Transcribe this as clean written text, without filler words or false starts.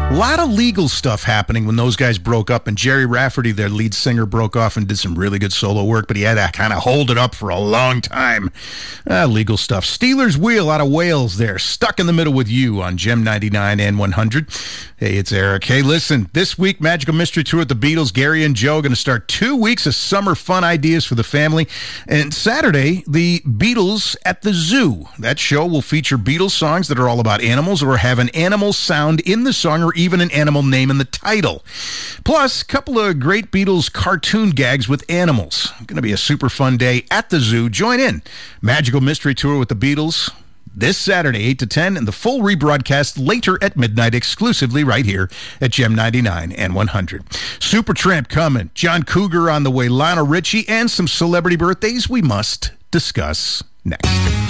A lot of legal stuff happening when those guys broke up, and Jerry Rafferty, their lead singer, broke off and did some really good solo work, but he had to kind of hold it up for a long time. Legal stuff. Steelers Wheel out of Wales there, stuck in the middle with you on Gem 99 and 100. Hey, it's Eric. Hey, listen, this week, Magical Mystery Tour with the Beatles. Gary and Joe are going to start 2 weeks of summer fun ideas for the family. And Saturday, the Beatles at the Zoo. That show will feature Beatles songs that are all about animals or have an animal sound in the song or even an animal name in the title. Plus, a couple of great Beatles cartoon gags with animals. Going to be a super fun day at the Zoo. Join in. Magical Mystery Tour with the Beatles this Saturday, 8 to 10, and the full rebroadcast later at midnight exclusively right here at Gem 99 and 100. Supertramp coming. John Cougar on the way. Lionel Richie and some celebrity birthdays we must discuss next.